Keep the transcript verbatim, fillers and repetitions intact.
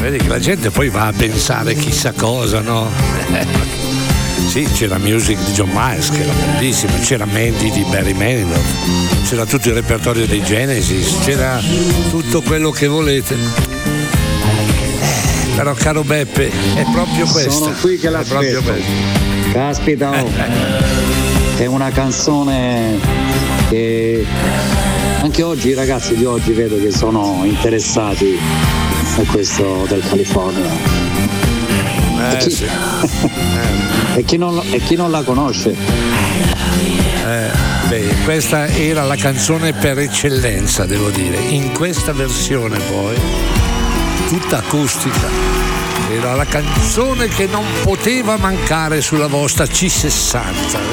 vedi che la gente poi va a pensare chissà cosa, no? Sì, c'era Music di John Miles che era bellissimo, c'era Mandy di Barry Manilow, c'era tutto il repertorio dei Genesis, c'era tutto quello che volete. Eh, però caro Beppe, è proprio questo. Sono qui che l'aspetto. Caspita, oh. È una canzone che anche oggi i ragazzi di oggi vedo che sono interessati a questo del California. Eh, e, chi... sì. e, chi non, e chi non la conosce? Eh, beh, questa era la canzone per eccellenza, devo dire. In questa versione poi, tutta acustica, era la canzone che non poteva mancare sulla vostra C sessanta.